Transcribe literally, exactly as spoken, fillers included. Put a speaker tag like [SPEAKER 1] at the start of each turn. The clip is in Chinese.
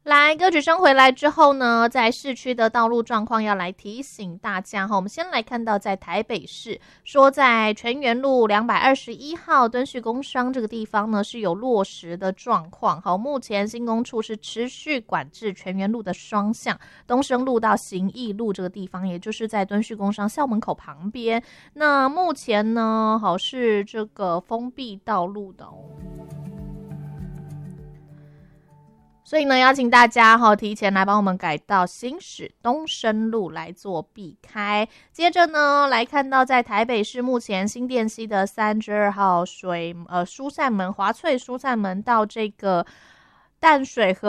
[SPEAKER 1] 来，歌曲声回来之后呢，在市区的道路状况要来提醒大家哈。我们先来看到在台北市，说在全园路两百二十一号敦叙工商这个地方呢是有落石的状况。好，目前新工处是持续管制全园路的双向，东升路到行义路这个地方，也就是在敦叙工商校门口旁边。那目前呢，好是这个封闭道路的哦。所以呢，邀请大家哈、哦、提前来帮我们改到新市东升路来做避开。接着呢，来看到在台北市目前新店溪的三十二号水呃疏散门华翠疏散门到这个淡水河